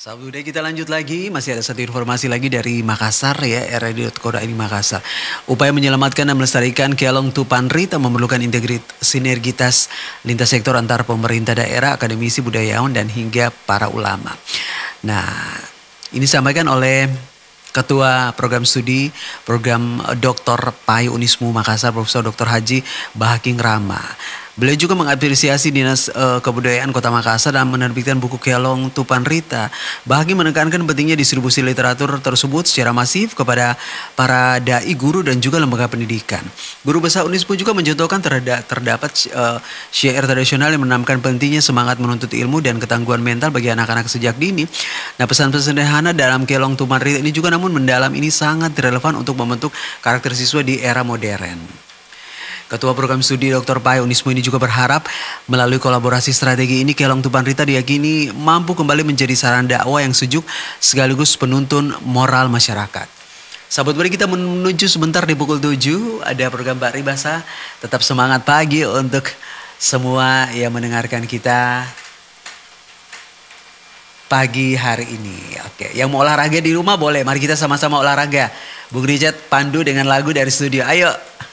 Sahabat Budaya, kita lanjut lagi, masih ada satu informasi lagi dari Makassar ya, radio.co.id Makassar. Upaya menyelamatkan dan melestarikan Kelong Tupan Rita memerlukan sinergitas lintas sektor antar pemerintah daerah, akademisi, budayawan, dan hingga para ulama. Nah, ini disampaikan oleh Ketua Program Studi Program Dr. PAI Unismu Makassar, Profesor Dr. Haji Bahaking Rama. Beliau juga mengapresiasi Dinas Kebudayaan Kota Makassar dalam menerbitkan buku Kelong Tupan Rita. Bahagi menekankan pentingnya distribusi literatur tersebut secara masif kepada para dai, guru, dan juga lembaga pendidikan. Guru besar Unismu juga mencontohkan terdapat syair tradisional yang menanamkan pentingnya semangat menuntut ilmu dan ketangguhan mental bagi anak-anak sejak dini. Nah, pesan-pesan sederhana dalam Kelong Tupan Rita ini juga namun mendalam ini sangat relevan untuk membentuk karakter siswa di era modern. Ketua Program Studi Dr. PAI Unismu ini juga berharap melalui kolaborasi strategi ini Kelong Tupan Rita diyakini mampu kembali menjadi sarana dakwah yang sejuk sekaligus penuntun moral masyarakat. Sahabat Budaya, kita menuju sebentar di pukul 7 ada program Bakri Basah. Tetap semangat pagi untuk semua yang mendengarkan kita pagi hari ini. Oke, yang mau olahraga di rumah boleh, mari kita sama-sama olahraga. Bung Richard pandu dengan lagu dari studio, ayo.